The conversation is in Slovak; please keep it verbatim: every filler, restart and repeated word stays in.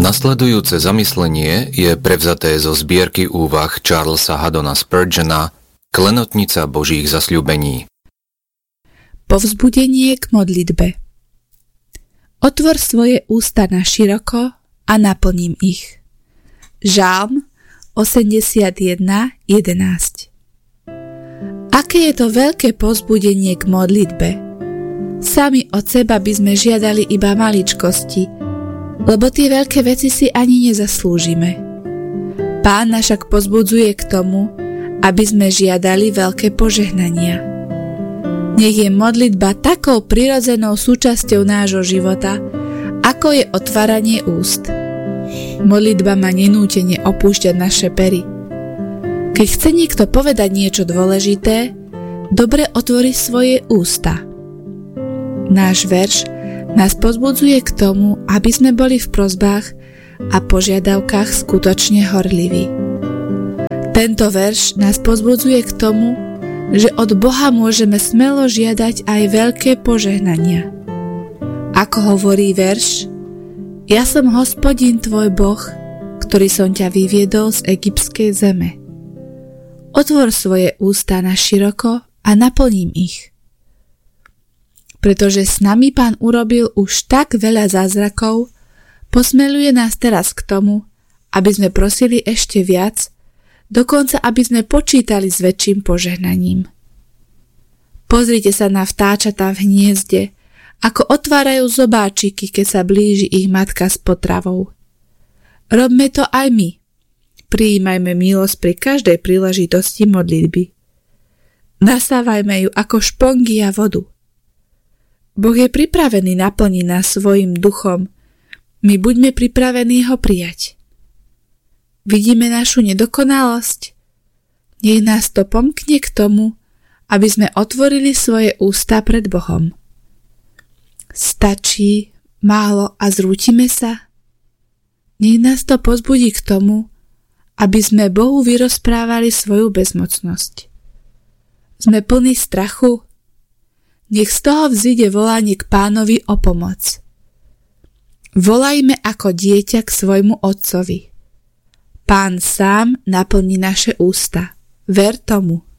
Nasledujúce zamyslenie je prevzaté zo zbierky úvah Charlesa Haddona Spurgeona Klenotnica Božích zasľúbení. Povzbudenie k modlitbe. Otvor svoje ústa na široko a naplním ich. Žalm osemdesiatjeden jedenásť. Aké je to veľké povzbudenie k modlitbe. Sami od seba by sme žiadali iba maličkosti, lebo tie veľké veci si ani nezaslúžime. Pán nás však povzbudzuje k tomu, aby sme žiadali veľké požehnania. Nech je modlitba takou prirodzenou súčasťou nášho života, ako je otváranie úst. Modlitba má nenútene opúšťať naše pery. Keď chce niekto povedať niečo dôležité, dobre otvori svoje ústa. Náš verš nás povzbudzuje k tomu, aby sme boli v prosbách a požiadavkách skutočne horliví. Tento verš nás povzbudzuje k tomu, že od Boha môžeme smelo žiadať aj veľké požehnania. Ako hovorí verš, ja som Hospodin tvoj Boh, ktorý som ťa vyviedol z egyptskej zeme. Otvor svoje ústa na široko a naplním ich. Pretože s nami Pán urobil už tak veľa zázrakov, posmeluje nás teraz k tomu, aby sme prosili ešte viac, dokonca aby sme počítali s väčším požehnaním. Pozrite sa na vtáčatá v hniezde, ako otvárajú zobáčiky, keď sa blíži ich matka s potravou. Robme to aj my. Prijímajme milosť pri každej príležitosti modlitby. Nasávajme ju ako špongy a vodu. Boh je pripravený naplniť nás svojim duchom. My buďme pripravení ho prijať. Vidíme našu nedokonalosť? Nech nás to pomkne k tomu, aby sme otvorili svoje ústa pred Bohom. Stačí málo a zrútime sa? Nech nás to povzbudí k tomu, aby sme Bohu vyrozprávali svoju bezmocnosť. Sme plní strachu? Nech z toho vzíde volanie k Pánovi o pomoc. Volajme ako dieťa k svojmu otcovi. Pán sám naplní naše ústa. Ver tomu.